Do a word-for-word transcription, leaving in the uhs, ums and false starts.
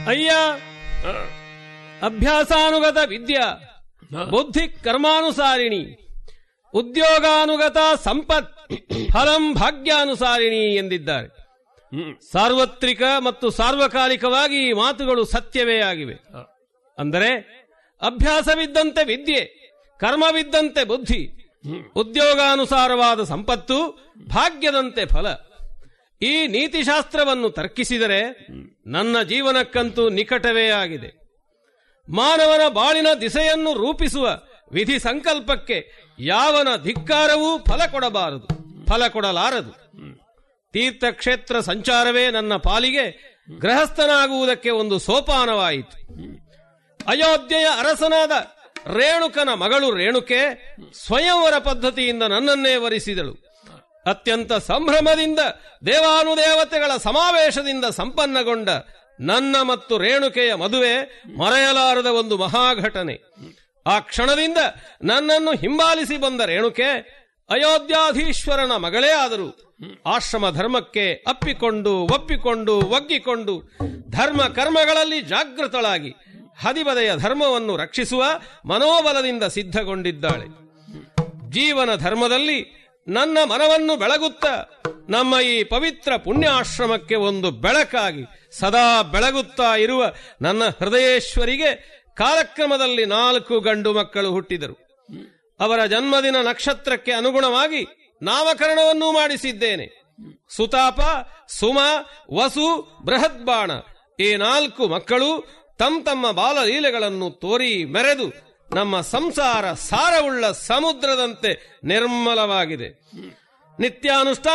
ಅಯ್ಯ, ಅಭ್ಯಾಸಾನುಗತ ವಿದ್ಯಾ ಬುದ್ಧಿ ಕರ್ಮಾನುಸಾರಿಣಿ, ಉದ್ಯೋಗಾನುಗತ ಸಂಪತ್ ಫಲಂ ಭಾಗ್ಯಾನುಸಾರಿಣಿ ಎಂದಿದ್ದಾರೆ. ಸಾರ್ವತ್ರಿಕ ಮತ್ತು ಸಾರ್ವಕಾಲಿಕವಾಗಿ ಈ ಮಾತುಗಳು ಸತ್ಯವೇ ಆಗಿವೆ. ಅಂದರೆ ಅಭ್ಯಾಸವಿದ್ದಂತೆ ವಿದ್ಯೆ, ಕರ್ಮವಿದ್ದಂತೆ ಬುದ್ಧಿ, ಉದ್ಯೋಗಾನುಸಾರವಾದ ಸಂಪತ್ತು, ಭಾಗ್ಯದಂತೆ ಫಲ. ಈ ನೀತಿಶಾಸ್ತ್ರವನ್ನು ತರ್ಕಿಸಿದರೆ ನನ್ನ ಜೀವನಕ್ಕಂತೂ ನಿಕಟವೇ ಆಗಿದೆ. ಮಾನವನ ಬಾಳಿನ ದಿಸೆಯನ್ನು ರೂಪಿಸುವ ವಿಧಿ ಸಂಕಲ್ಪಕ್ಕೆ ಯಾವನ ಧಿಕ್ಕಾರವೂ ಫಲ ಕೊಡಬಾರದು, ಫಲ ಕೊಡಲಾರದು. ತೀರ್ಥಕ್ಷೇತ್ರ ಸಂಚಾರವೇ ನನ್ನ ಪಾಲಿಗೆ ಗೃಹಸ್ಥನಾಗುವುದಕ್ಕೆ ಒಂದು ಸೋಪಾನವಾಯಿತು. ಅಯೋಧ್ಯೆಯ ಅರಸನಾದ ರೇಣುಕನ ಮಗಳು ರೇಣುಕೆ ಸ್ವಯಂವರ ಪದ್ಧತಿಯಿಂದ ನನ್ನನ್ನೇ ವರಿಸಿದಳು. ಅತ್ಯಂತ ಸಂಭ್ರಮದಿಂದ ದೇವಾನುದೇವತೆಗಳ ಸಮಾವೇಶದಿಂದ ಸಂಪನ್ನಗೊಂಡ ನನ್ನ ಮತ್ತು ರೇಣುಕೆಯ ಮದುವೆ ಮರೆಯಲಾರದ ಒಂದು ಮಹಾಘಟನೆ. ಆ ಕ್ಷಣದಿಂದ ನನ್ನನ್ನು ಹಿಂಬಾಲಿಸಿ ಬಂದ ರೇಣುಕೆ ಅಯೋಧ್ಯಾಧೀಶ್ವರನ ಮಗಳೇ ಆದರು. ಆಶ್ರಮ ಧರ್ಮಕ್ಕೆ ಅಪ್ಪಿಕೊಂಡು ಒಪ್ಪಿಕೊಂಡು ಒಗ್ಗಿಕೊಂಡು ಧರ್ಮ ಕರ್ಮಗಳಲ್ಲಿ ಜಾಗೃತಳಾಗಿ ಹದಿಬದೆಯ ಧರ್ಮವನ್ನು ರಕ್ಷಿಸುವ ಮನೋಬಲದಿಂದ ಸಿದ್ಧಗೊಂಡಿದ್ದಾಳೆ. ಜೀವನ ಧರ್ಮದಲ್ಲಿ ನನ್ನ ಮನವನ್ನು ಬೆಳಗುತ್ತಾ ನಮ್ಮ ಈ ಪವಿತ್ರ ಪುಣ್ಯಾಶ್ರಮಕ್ಕೆ ಒಂದು ಬೆಳಕಾಗಿ ಸದಾ ಬೆಳಗುತ್ತಾ ಇರುವ ನನ್ನ ಹೃದಯೇಶ್ವರಿಗೆ ಕಾಲಕ್ರಮದಲ್ಲಿ ನಾಲ್ಕು ಗಂಡು ಮಕ್ಕಳು ಹುಟ್ಟಿದರು. ಅವರ ಜನ್ಮದಿನ ನಕ್ಷತ್ರಕ್ಕೆ ಅನುಗುಣವಾಗಿ ನಾಮಕರಣವನ್ನೂ ಮಾಡಿಸಿದ್ದೇನೆ. ಸುತಾಪ, ಸುಮ, ವಸು, ಬೃಹದ್ಬಾಣ ಈ ನಾಲ್ಕು ಮಕ್ಕಳು ತಮ್ಮ ತಮ್ಮ ಬಾಲಲೀಲೆಗಳನ್ನು ತೋರಿ ಮೆರೆದು ನಮ್ಮ ಸಂಸಾರ ಸಾರವುಳ್ಳ ಸಮುದ್ರದಂತೆ ನಿರ್ಮಲವಾಗಿದೆ. ನಿತ್ಯಾನುಷ್ಠಾನ